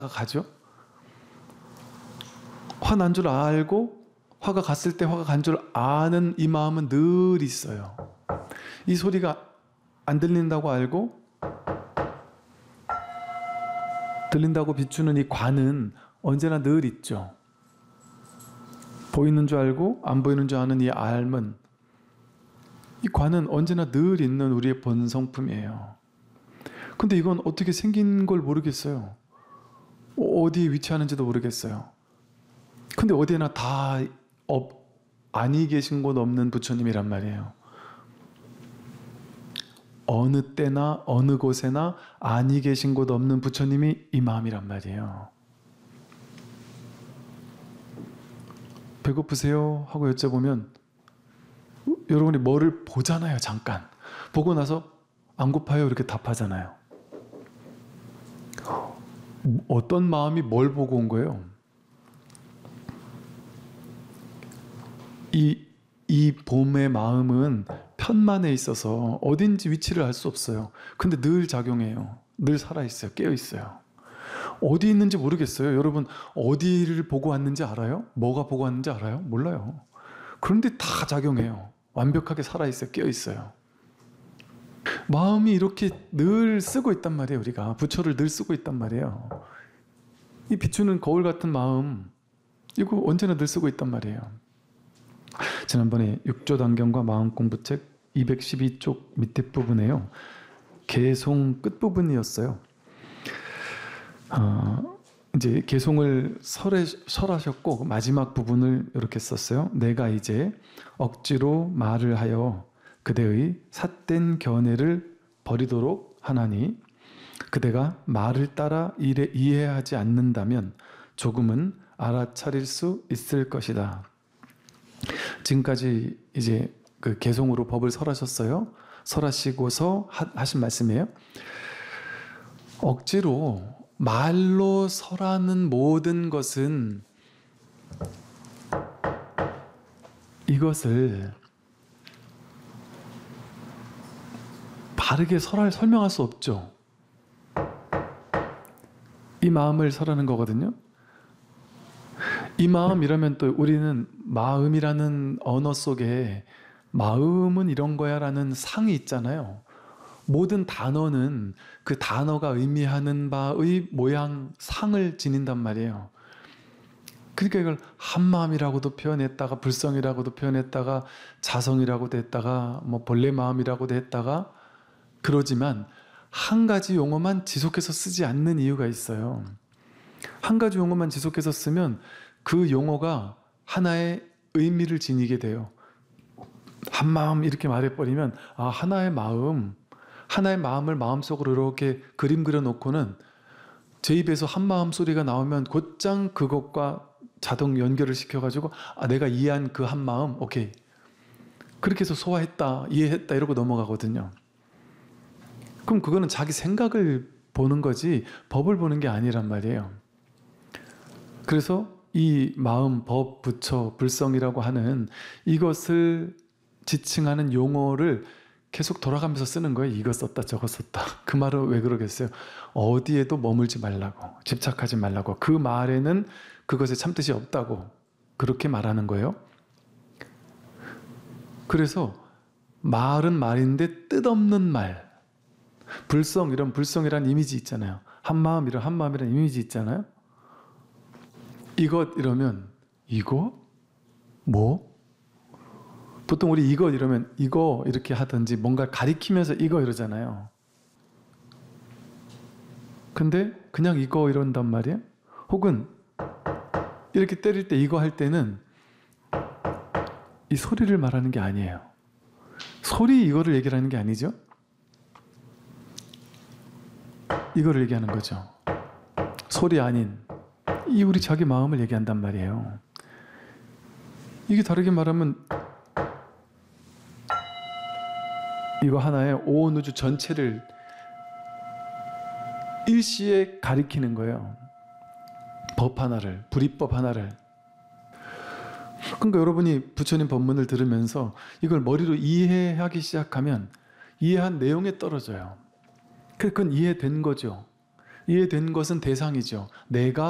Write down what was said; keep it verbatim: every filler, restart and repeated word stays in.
가죠? 화 난 줄 알고 화가 갔을 때 화가 간 줄 아는 이 마음은 늘 있어요. 이 소리가 안 들린다고 알고 들린다고 비추는 이 관은 언제나 늘 있죠. 보이는 줄 알고 안 보이는 줄 아는 이 알은, 이 관은 언제나 늘 있는 우리의 본성품이에요. 근데 이건 어떻게 생긴 걸 모르겠어요. 어디에 위치하는지도 모르겠어요. 근데 어디에나 다 없, 아니 계신 곳 없는 부처님이란 말이에요. 어느 때나 어느 곳에나 아니 계신 곳 없는 부처님이 이 마음이란 말이에요. 배고프세요? 하고 여쭤보면 여러분이 뭐를 보잖아요. 잠깐. 보고 나서 안 고파요? 이렇게 답하잖아요. 어떤 마음이 뭘 보고 온 거예요? 이, 이 봄의 마음은 편만에 있어서 어딘지 위치를 알 수 없어요. 근데 늘 작용해요. 늘 살아있어요. 깨어있어요. 어디 있는지 모르겠어요. 여러분 어디를 보고 왔는지 알아요? 뭐가 보고 왔는지 알아요? 몰라요. 그런데 다 작용해요. 완벽하게 살아있어요. 깨어있어요. 마음이 이렇게 늘 쓰고 있단 말이에요. 우리가 부처를 늘 쓰고 있단 말이에요. 이 비추는 거울 같은 마음, 이거 언제나 늘 쓰고 있단 말이에요. 지난번에 육조단경과 마음공부책 이백십이 쪽 밑에 부분에요. 개송 끝부분이었어요. 어, 이제 개송을 설해, 설하셨고 마지막 부분을 이렇게 썼어요. 내가 이제 억지로 말을 하여 그대의 삿된 견해를 버리도록 하나니 그대가 말을 따라 이래, 이해하지 않는다면 조금은 알아차릴 수 있을 것이다. 지금까지 이제 그 개송으로 법을 설하셨어요. 설하시고서 하, 하신 말씀이에요. 억지로 말로 설하는 모든 것은 이것을 바르게 설할, 설명할 수 없죠. 이 마음을 설하는 거거든요. 이 마음이라면 또 우리는 마음이라는 언어 속에 마음은 이런 거야 라는 상이 있잖아요. 모든 단어는 그 단어가 의미하는 바의 모양, 상을 지닌단 말이에요. 그러니까 이걸 한마음이라고도 표현했다가 불성이라고도 표현했다가 자성이라고도 했다가 뭐 본래 마음이라고도 했다가 그러지만 한 가지 용어만 지속해서 쓰지 않는 이유가 있어요. 한 가지 용어만 지속해서 쓰면 그 용어가 하나의 의미를 지니게 돼요. 한마음 이렇게 말해버리면 아 하나의 마음, 하나의 마음을 마음속으로 이렇게 그림 그려놓고는 제 입에서 한마음 소리가 나오면 곧장 그것과 자동 연결을 시켜가지고 아 내가 이해한 그 한마음 오케이 그렇게 해서 소화했다 이해했다 이러고 넘어가거든요. 그럼 그거는 자기 생각을 보는 거지 법을 보는 게 아니란 말이에요. 그래서 이 마음, 법, 부처, 불성이라고 하는 이것을 지칭하는 용어를 계속 돌아가면서 쓰는 거예요. 이거 썼다 저거 썼다. 그 말은 왜 그러겠어요? 어디에도 머물지 말라고, 집착하지 말라고, 그 말에는 그것의 참뜻이 없다고 그렇게 말하는 거예요. 그래서 말은 말인데 뜻없는 말, 불성 이런 불성이라는 이미지 있잖아요. 한마음 이런 한마음이라는 이미지 있잖아요. 이것 이러면 이거? 뭐? 보통 우리 이것 이러면 이거 이렇게 하든지 뭔가 가리키면서 이거 이러잖아요. 근데 그냥 이거 이런단 말이에요. 혹은 이렇게 때릴 때 이거 할 때는 이 소리를 말하는 게 아니에요. 소리 이거를 얘기를 하는 게 아니죠. 이거를 얘기하는 거죠. 소리 아닌 이 우리 자기 마음을 얘기한단 말이에요. 이게 다르게 말하면 이거 하나의 온 우주 전체를 일시에 가리키는 거예요. 법 하나를, 불이법 하나를. 그러니까 여러분이 부처님 법문을 들으면서 이걸 머리로 이해하기 시작하면 이해한 내용에 떨어져요. 그건 이해된 거죠. 이해된 것은 대상이죠. 내가